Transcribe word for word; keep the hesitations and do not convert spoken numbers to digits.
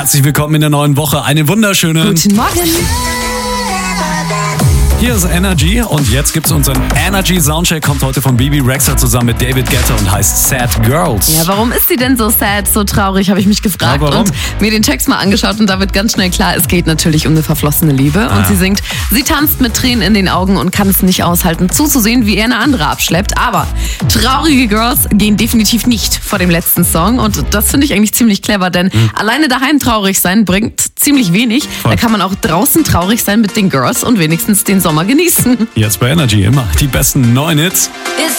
Herzlich willkommen in der neuen Woche. Einen wunderschönen Guten Morgen. Hier ist Energy und jetzt gibt's unseren Energy Soundcheck. Kommt heute von Bebe Rexha zusammen mit David Guetta und heißt Sad Girls. Ja, warum ist sie denn so sad, so traurig, habe ich mich gefragt. Ja, warum? Und mir den Text mal angeschaut und da wird ganz schnell klar, es geht natürlich um eine verflossene Liebe. Ah. Und sie singt, sie tanzt mit Tränen in den Augen und kann es nicht aushalten, zuzusehen, wie er eine andere abschleppt. Aber traurige Girls gehen definitiv nicht vor dem letzten Song und das finde ich eigentlich ziemlich clever, denn Hm. alleine daheim traurig sein bringt ziemlich wenig. Voll. Da kann man auch draußen traurig sein mit den Girls und wenigstens den Sommer genießen. Jetzt bei Energy immer die besten neuen Hits. It's